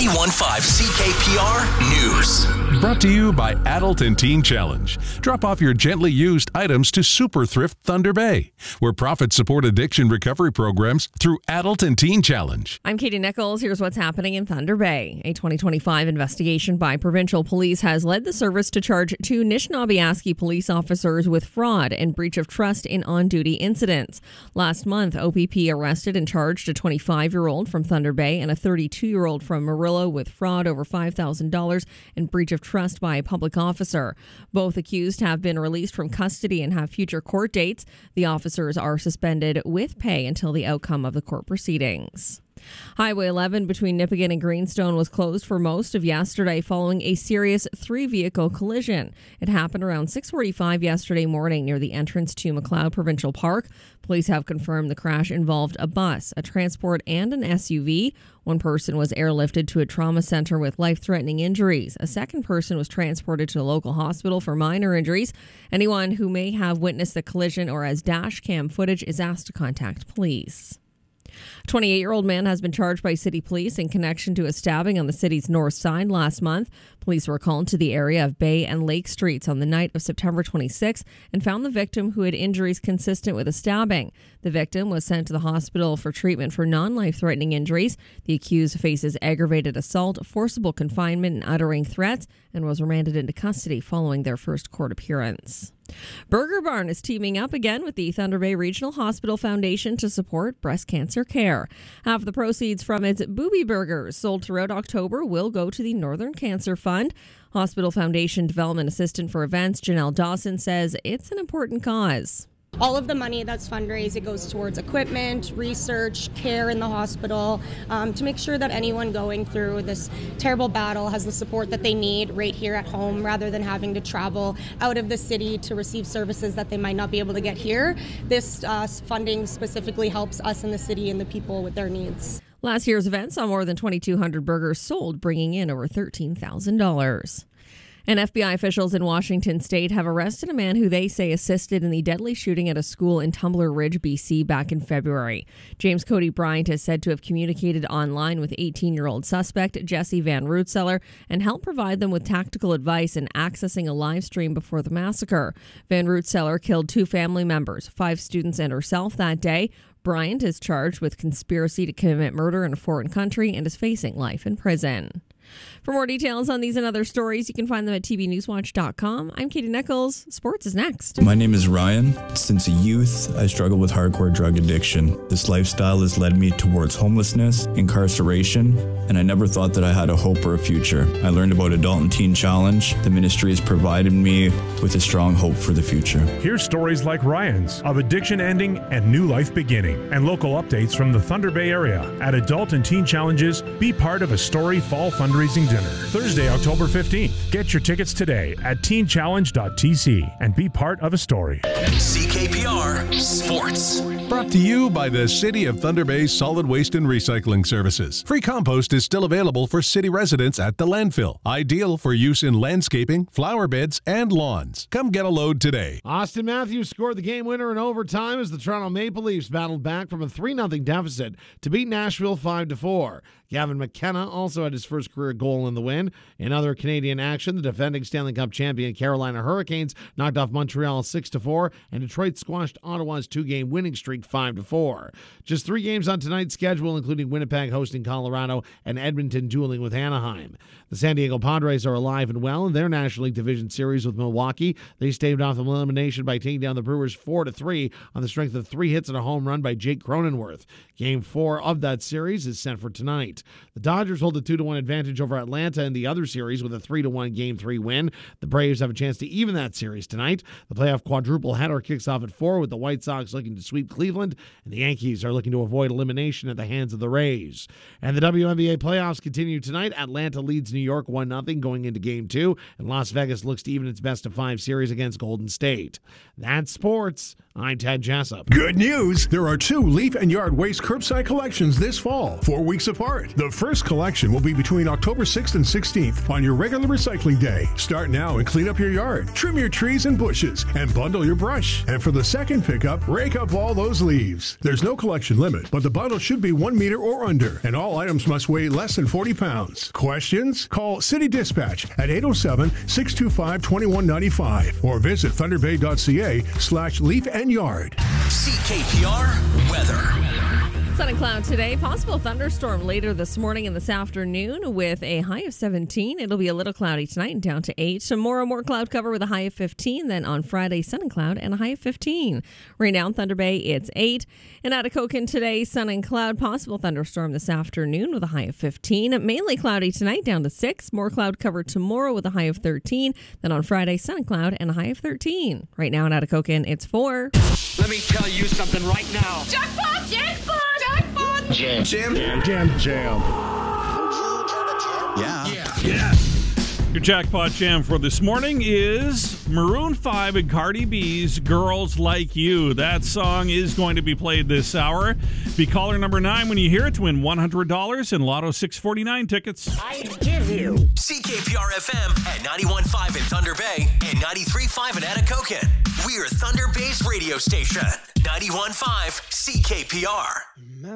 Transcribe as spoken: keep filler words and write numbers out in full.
ninety-one point five C K P R News. Brought to you by Adult and Teen Challenge. Drop off your gently used items to Super Thrift Thunder Bay, where profits support addiction recovery programs through Adult and Teen Challenge. I'm Katie Nichols. Here's what's happening in Thunder Bay. A twenty twenty-five investigation by provincial police has led the service to charge two Nishnawbe police officers with fraud and breach of trust in on-duty incidents. Last month, O P P arrested and charged a twenty-five-year-old from Thunder Bay and a thirty-two-year-old from Murillo with fraud over five thousand dollars and breach of trust by a public officer. Both accused have been released from custody and have future court dates. The officers are suspended with pay until the outcome of the court proceedings. Highway eleven between Nipigon and Greenstone was closed for most of yesterday following a serious three-vehicle collision. It happened around six forty-five yesterday morning near the entrance to McLeod Provincial Park. Police have confirmed the crash involved a bus, a transport, and an S U V. One person was airlifted to a trauma center with life-threatening injuries. A second person was transported to a local hospital for minor injuries. Anyone who may have witnessed the collision or has dash cam footage is asked to contact police. A twenty-eight-year-old man has been charged by city police in connection to a stabbing on the city's north side last month. Police were called to the area of Bay and Lake Streets on the night of September twenty-sixth and found the victim who had injuries consistent with a stabbing. The victim was sent to the hospital for treatment for non-life-threatening injuries. The accused faces aggravated assault, forcible confinement, and uttering threats, and was remanded into custody following their first court appearance. Burger Barn is teaming up again with the Thunder Bay Regional Hospital Foundation to support breast cancer care. Half of the proceeds from its Booby Burgers sold throughout October will go to the Northern Cancer Fund. Hospital Foundation Development Assistant for Events Janelle Dawson says it's an important cause. All of the money that's fundraised, it goes towards equipment, research, care in the hospital, um, to make sure that anyone going through this terrible battle has the support that they need right here at home rather than having to travel out of the city to receive services that they might not be able to get here. This uh, funding specifically helps us in the city and the people with their needs. Last year's event saw more than twenty-two hundred burgers sold, bringing in over thirteen thousand dollars. And F B I officials in Washington state have arrested a man who they say assisted in the deadly shooting at a school in Tumbler Ridge, B C back in February. James Cody Bryant is said to have communicated online with eighteen-year-old suspect Jesse Van Rootseller and helped provide them with tactical advice in accessing a live stream before the massacre. Van Rootseller killed two family members, five students and herself that day. Bryant is charged with conspiracy to commit murder in a foreign country and is facing life in prison. For more details on these and other stories, you can find them at T V Newswatch dot com. I'm Katie Nichols. Sports is next. My name is Ryan. Since youth, I struggled with hardcore drug addiction. This lifestyle has led me towards homelessness, incarceration, and I never thought that I had a hope or a future. I learned about Adult and Teen Challenge. The ministry has provided me with a strong hope for the future. Hear stories like Ryan's of addiction ending and new life beginning, and local updates from the Thunder Bay area at Adult and Teen Challenges. Be part of a Story Fall fundraising dinner Thursday, October fifteenth. Get your tickets today at teen challenge dot t c and be part of a story. C K P R Sports. Brought to you by the City of Thunder Bay Solid Waste and Recycling Services. Free compost is still available for city residents at the landfill. Ideal for use in landscaping, flower beds, and lawns. Come get a load today. Austin Matthews scored the game winner in overtime as the Toronto Maple Leafs battled back from a three nothing deficit to beat Nashville five to four. Gavin McKenna also had his first career goal in the win. In other Canadian action, the defending Stanley Cup champion Carolina Hurricanes knocked off Montreal six to four, and Detroit squashed Ottawa's two-game winning streak five to four. Just three games on tonight's schedule, including Winnipeg hosting Colorado and Edmonton dueling with Anaheim. The San Diego Padres are alive and well in their National League Division Series with Milwaukee. They staved off elimination by taking down the Brewers four to three on the strength of three hits and a home run by Jake Cronenworth. Game four of that series is set for tonight. The Dodgers hold a two to one advantage over Atlanta in the other series with a three to one Game three win. The Braves have a chance to even that series tonight. The playoff quadruple header kicks off at four with the White Sox looking to sweep Cleveland, and the Yankees are looking to avoid elimination at the hands of the Rays. And the W N B A playoffs continue tonight. Atlanta leads New York one nothing going into Game two, and Las Vegas looks to even its best of five series against Golden State. That's sports. I'm Ted Jessup. Good news! There are two leaf and yard waste curbside collections this fall, four weeks apart. The first collection will be between October sixth and sixteenth on your regular recycling day. Start now and clean up your yard, trim your trees and bushes, and bundle your brush. And for the second pickup, rake up all those those leaves. There's no collection limit, but the bundle should be one meter or under, and all items must weigh less than forty pounds. Questions? Call City Dispatch at eight oh seven, six two five, two one nine five or visit thunderbay.ca slash leaf and yard. C K P R weather. Sun and cloud today. Possible thunderstorm later this morning and this afternoon with a high of seventeen. It'll be a little cloudy tonight and down to eight. Tomorrow, more cloud cover with a high of fifteen. Then on Friday, sun and cloud and a high of fifteen. Right now in Thunder Bay, it's eight. In Atikokan today, sun and cloud. Possible thunderstorm this afternoon with a high of fifteen. Mainly cloudy tonight, down to six. More cloud cover tomorrow with a high of thirteen. Then on Friday, sun and cloud and a high of thirteen. Right now in Atikokan, it's four. Let me tell you something right now. Jackpot! Jackpot! Jackpot! Jam. Jam. Jam. Jam. Yeah. Yeah. Yeah. Your jackpot jam for this morning is Maroon five and Cardi B's Girls Like You. That song is going to be played this hour. Be caller number nine when you hear it to win one hundred dollars in Lotto six forty-nine tickets. I give you C K P R F M at ninety-one point five in Thunder Bay and ninety-three point five in Atikokan. We're Thunder Bay's radio station. ninety-one point five C K P R.